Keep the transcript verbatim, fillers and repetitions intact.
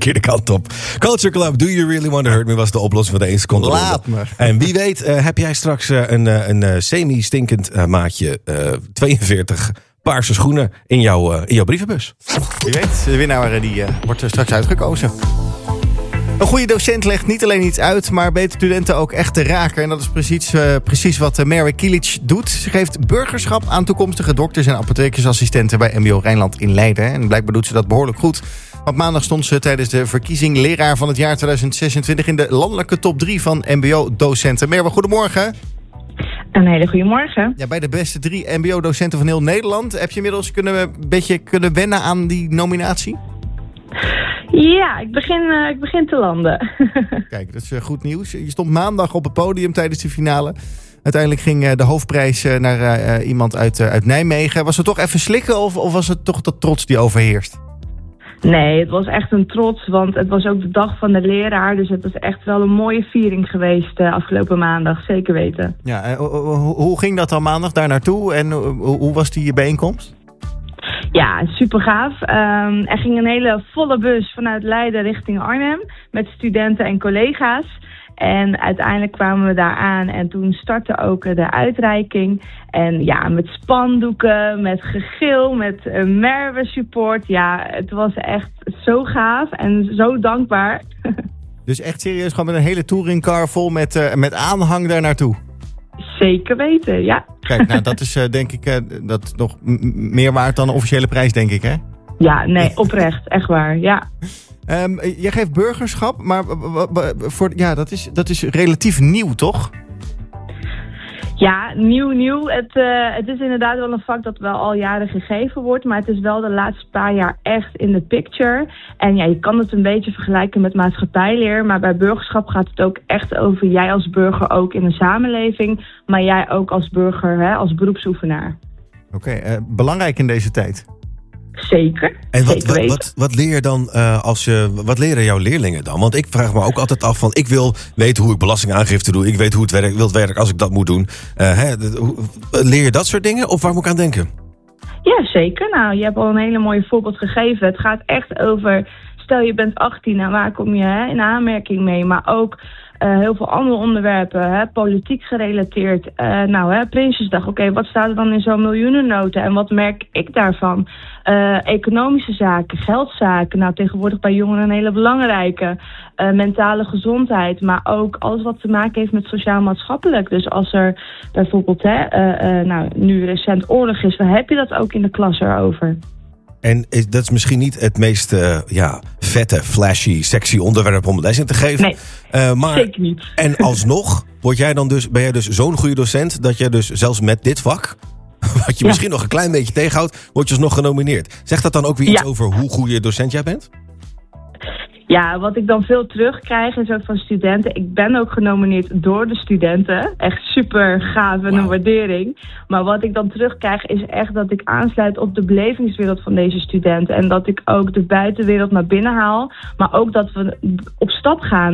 verkeerde kant op. Culture Club, Do You Really Want to Hurt Me was de oplossing van de één seconde. Laat me. En wie weet uh, heb jij straks uh, een, uh, een uh, semi-stinkend uh, maatje uh, tweeënveertig paarse schoenen in, jou, uh, in jouw brievenbus. Wie weet, de winnaar die, uh, wordt er straks uitgekozen. Een goede docent legt niet alleen iets uit, maar weet studenten ook echt te raken. En dat is precies, uh, precies wat uh, Mary Kilic doet. Ze geeft burgerschap aan toekomstige dokters en apothekersassistenten bij M B O Rijnland in Leiden. En blijkbaar doet ze dat behoorlijk goed. Want maandag stond ze tijdens de verkiezing leraar van het jaar tweeduizend zesentwintig in de landelijke top drie van M B O-docenten. Merwe, goedemorgen. Een hele goede morgen. Ja, bij de beste drie M B O-docenten van heel Nederland. Heb je inmiddels kunnen, een beetje kunnen wennen aan die nominatie? Ja, ik begin, uh, ik begin te landen. Kijk, dat is uh, goed nieuws. Je stond maandag op het podium tijdens de finale. Uiteindelijk ging uh, de hoofdprijs uh, naar uh, iemand uit, uh, uit Nijmegen. Was het toch even slikken of, of was het toch dat trots die overheerst? Nee, het was echt een trots, want het was ook de dag van de leraar. Dus het was echt wel een mooie viering geweest uh, afgelopen maandag, zeker weten. Ja, uh, hoe, hoe ging dat dan maandag daar naartoe en uh, hoe was die bijeenkomst? Ja, super gaaf. Um, er ging een hele volle bus vanuit Leiden richting Arnhem met studenten en collega's. En uiteindelijk kwamen we daar aan en toen startte ook de uitreiking. En ja, met spandoeken, met gegil, met uh, Merwe support. Ja, het was echt zo gaaf en zo dankbaar. Dus echt serieus, gewoon met een hele touringcar vol met, uh, met aanhang daar naartoe? Zeker weten, ja. Kijk, nou dat is uh, denk ik uh, dat nog m- meer waard dan een officiële prijs, denk ik, hè? Ja, nee, oprecht, echt waar, ja. Um, jij geeft burgerschap, maar w- w- voor, ja, dat, is, dat is relatief nieuw, toch? Ja, nieuw, nieuw. Het, uh, het is inderdaad wel een vak dat wel al jaren gegeven wordt, maar het is wel de laatste paar jaar echt in de picture. En ja, je kan het een beetje vergelijken met maatschappijleer, maar bij burgerschap gaat het ook echt over jij als burger ook in de samenleving, maar jij ook als burger, hè, als beroepsoefenaar. Oké, okay, uh, belangrijk in deze tijd. Zeker. En wat, zeker wat, wat, wat leer je dan uh, als je, wat leren jouw leerlingen dan? Want ik vraag me ook altijd af van, ik wil weten hoe ik belastingaangifte doe. Ik weet hoe het werkt, wil het werk als ik dat moet doen. Uh, hè, leer je dat soort dingen of waar moet ik aan denken? Ja, zeker. Nou, je hebt al een hele mooie voorbeeld gegeven. Het gaat echt over, stel je bent achttien en waar kom je hè, in aanmerking mee, maar ook Uh, heel veel andere onderwerpen, hè, politiek gerelateerd. Uh, nou, hè, Prinsjesdag, oké, okay, wat staat er dan in zo'n miljoenennota en wat merk ik daarvan? Uh, economische zaken, geldzaken, nou tegenwoordig bij jongeren een hele belangrijke. Uh, mentale gezondheid, maar ook alles wat te maken heeft met sociaal-maatschappelijk. Dus als er bijvoorbeeld, hè, uh, uh, nou, nu recent oorlog is, dan heb je dat ook in de klas erover. En is, dat is misschien niet het meest uh, ja, vette, flashy, sexy onderwerp om les in te geven. Nee, uh, maar, zeker niet. En alsnog word jij dan dus, ben jij dus zo'n goede docent dat je dus zelfs met dit vak, wat je ja. misschien nog een klein beetje tegenhoudt, word je alsnog genomineerd. Zegt dat dan ook weer iets ja. over hoe goede docent jij bent? Ja, wat ik dan veel terugkrijg is ook van studenten. Ik ben ook genomineerd door de studenten. Echt super gaaf en wow. een waardering. Maar wat ik dan terugkrijg is echt dat ik aansluit op de belevingswereld van deze studenten. En dat ik ook de buitenwereld naar binnen haal. Maar ook dat we op stap gaan